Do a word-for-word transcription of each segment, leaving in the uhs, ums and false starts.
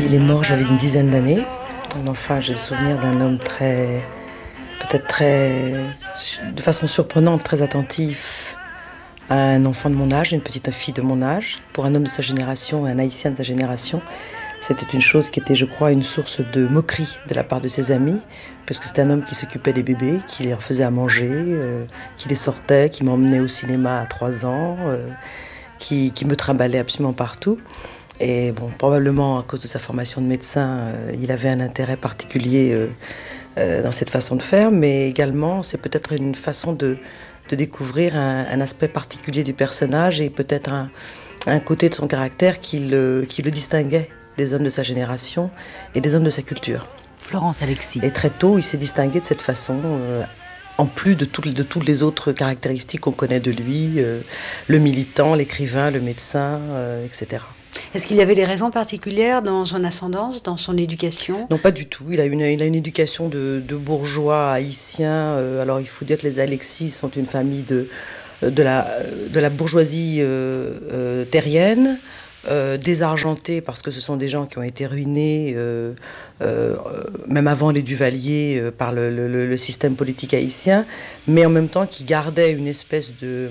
Il est mort, j'avais une dizaine d'années. Enfin, j'ai le souvenir d'un homme très, peut-être très, de façon surprenante, très attentif à un enfant de mon âge, une petite fille de mon âge. Pour un homme de sa génération, un haïtien de sa génération, c'était une chose qui était, je crois, une source de moquerie de la part de ses amis, parce que c'était un homme qui s'occupait des bébés, qui les faisait à manger, euh, qui les sortait, qui m'emmenait au cinéma à trois ans, euh, qui, qui me trimballait absolument partout. Et bon, probablement à cause de sa formation de médecin, euh, il avait un intérêt particulier euh, euh, dans cette façon de faire, mais également c'est peut-être une façon de, de découvrir un, un aspect particulier du personnage et peut-être un, un côté de son caractère qui le, qui le distinguait des hommes de sa génération et des hommes de sa culture. Florence Alexis. Et très tôt, il s'est distingué de cette façon, euh, en plus de, tout, de toutes les autres caractéristiques qu'on connaît de lui, euh, le militant, l'écrivain, le médecin, euh, et cetera. Est-ce qu'il y avait des raisons particulières dans son ascendance, dans son éducation ? Non, pas du tout. Il a une, il a une éducation de, de bourgeois haïtien. Euh, alors, il faut dire que les Alexis sont une famille de, de, la, de la bourgeoisie euh, euh, terrienne, euh, désargentée parce que ce sont des gens qui ont été ruinés, euh, euh, même avant les Duvalier, euh, par le, le, le système politique haïtien, mais en même temps qui gardaient une espèce de...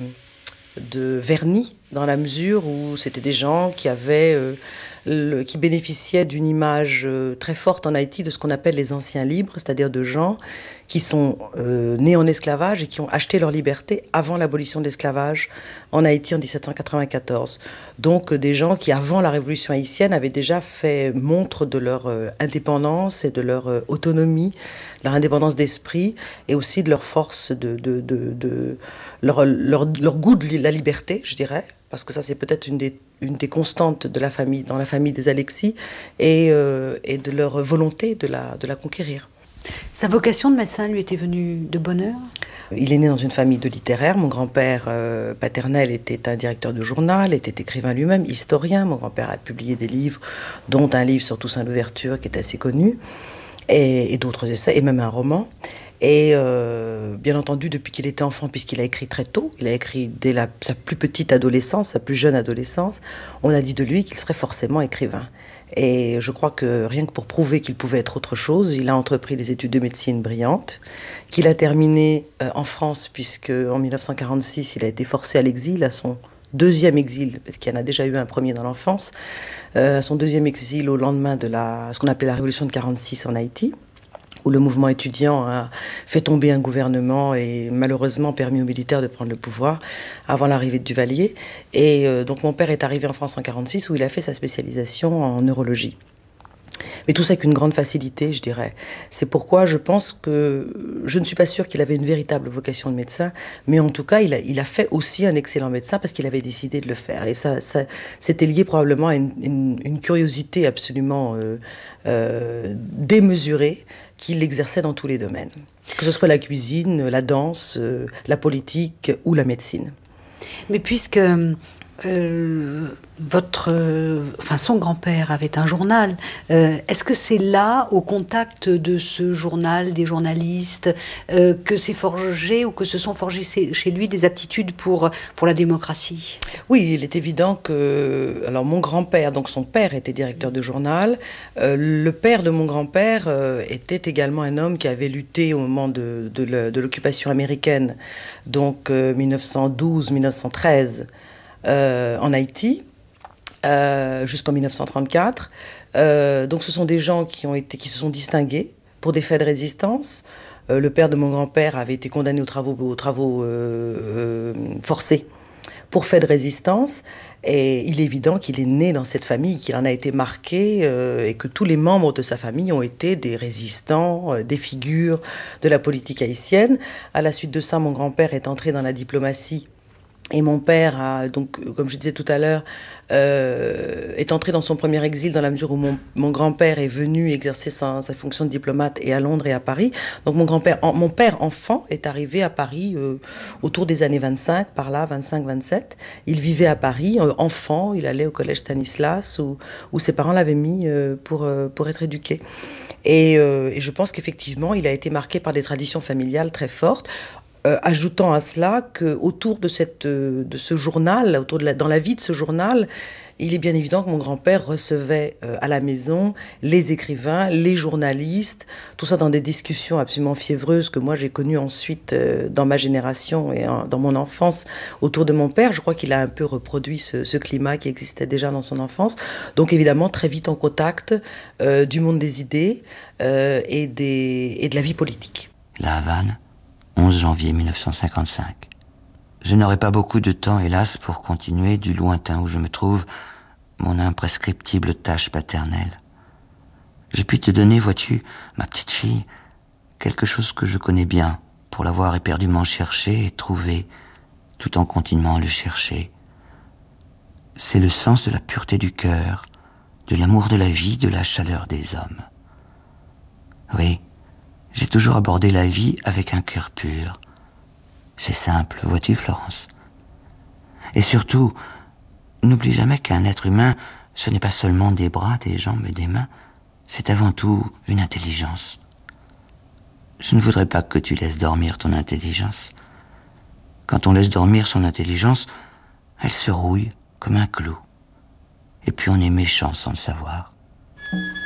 de vernis, dans la mesure où c'était des gens qui avaient, euh, le, qui bénéficiaient d'une image euh, très forte en Haïti de ce qu'on appelle les anciens libres, c'est-à-dire de gens qui sont euh, nés en esclavage et qui ont acheté leur liberté avant l'abolition de l'esclavage en Haïti en dix-sept cent quatre-vingt-quatorze. Donc euh, des gens qui, avant la révolution haïtienne, avaient déjà fait montre de leur euh, indépendance et de leur euh, autonomie, de leur indépendance d'esprit et aussi de leur force, de, de, de, de leur, leur, leur goût de la liberté, je dirais. Parce que ça, c'est peut-être une des, une des constantes de la famille, dans la famille des Alexis, et, euh, et de leur volonté de la, de la conquérir. Sa vocation de médecin lui était venue de bonne heure ? Il est né dans une famille de littéraires. Mon grand-père euh, paternel était un directeur de journal, était écrivain lui-même, historien. Mon grand-père a publié des livres, dont un livre sur Toussaint Louverture qui est assez connu, et, et d'autres essais, et même un roman. Et euh, bien entendu, depuis qu'il était enfant, puisqu'il a écrit très tôt, il a écrit dès la, sa plus petite adolescence, sa plus jeune adolescence, on a dit de lui qu'il serait forcément écrivain. Et je crois que rien que pour prouver qu'il pouvait être autre chose, il a entrepris des études de médecine brillantes, qu'il a terminées euh, en France, puisque en mille neuf cent quarante-six, il a été forcé à l'exil, à son deuxième exil, parce qu'il y en a déjà eu un premier dans l'enfance, euh, à son deuxième exil au lendemain de la, ce qu'on appelait la révolution de quarante-six en Haïti, où le mouvement étudiant a fait tomber un gouvernement et malheureusement permis aux militaires de prendre le pouvoir avant l'arrivée de Duvalier. Et euh, donc mon père est arrivé en France en quarante-six où il a fait sa spécialisation en neurologie. Mais tout ça avec une grande facilité, je dirais. C'est pourquoi je pense que je ne suis pas sûre qu'il avait une véritable vocation de médecin, mais en tout cas, il a, il a fait aussi un excellent médecin parce qu'il avait décidé de le faire. Et ça, ça c'était lié probablement à une, une, une curiosité absolument euh, euh, démesurée qu'il exerçait dans tous les domaines. Que ce soit la cuisine, la danse, euh, la politique ou la médecine. Mais puisque euh, votre, euh, enfin son grand-père avait un journal, euh, est-ce que c'est là, au contact de ce journal, des journalistes, euh, que s'est forgé ou que se sont forgées chez lui des aptitudes pour, pour la démocratie ? Oui, il est évident que, alors mon grand-père, donc son père était directeur de journal, euh, le père de mon grand-père euh, était également un homme qui avait lutté au moment de, de, le, de l'occupation américaine, donc euh, mille neuf cent douze mille neuf cent treize euh, en Haïti. Euh, jusqu'en mille neuf cent trente-quatre. Euh, donc ce sont des gens qui, ont été, qui se sont distingués pour des faits de résistance. Euh, le père de mon grand-père avait été condamné aux travaux, aux travaux euh, euh, forcés pour faits de résistance. Et il est évident qu'il est né dans cette famille, qu'il en a été marqué euh, et que tous les membres de sa famille ont été des résistants, euh, des figures de la politique haïtienne. À la suite de ça, mon grand-père est entré dans la diplomatie. Et mon père, a, donc, comme je disais tout à l'heure, euh, est entré dans son premier exil dans la mesure où mon, mon grand-père est venu exercer sa, sa fonction de diplomate et à Londres et à Paris. Donc mon grand-père, en, mon père enfant est arrivé à Paris euh, autour des années vingt-cinq, par là, vingt-cinq vingt-sept. Il vivait à Paris, euh, enfant, il allait au collège Stanislas où, où ses parents l'avaient mis euh, pour, euh, pour être éduqué. Et, euh, et je pense qu'effectivement, il a été marqué par des traditions familiales très fortes. Euh, ajoutant à cela qu'autour de, cette, de ce journal, autour de la, dans la vie de ce journal, il est bien évident que mon grand-père recevait euh, à la maison les écrivains, les journalistes, tout ça dans des discussions absolument fiévreuses que moi j'ai connues ensuite euh, dans ma génération et en, dans mon enfance autour de mon père. Je crois qu'il a un peu reproduit ce, ce climat qui existait déjà dans son enfance. Donc évidemment très vite en contact euh, du monde des idées euh, et, des, et de la vie politique. La Havane, onze janvier mille neuf cent cinquante-cinq. Je n'aurai pas beaucoup de temps, hélas, pour continuer du lointain où je me trouve mon imprescriptible tâche paternelle. J'ai pu te donner, vois-tu, ma petite fille, quelque chose que je connais bien, pour l'avoir éperdument cherché et trouvé, tout en continuant à le chercher. C'est le sens de la pureté du cœur, de l'amour de la vie, de la chaleur des hommes. Oui, j'ai toujours abordé la vie avec un cœur pur. C'est simple, vois-tu, Florence? Et surtout, n'oublie jamais qu'un être humain, ce n'est pas seulement des bras, des jambes et des mains, c'est avant tout une intelligence. Je ne voudrais pas que tu laisses dormir ton intelligence. Quand on laisse dormir son intelligence, elle se rouille comme un clou. Et puis on est méchant sans le savoir.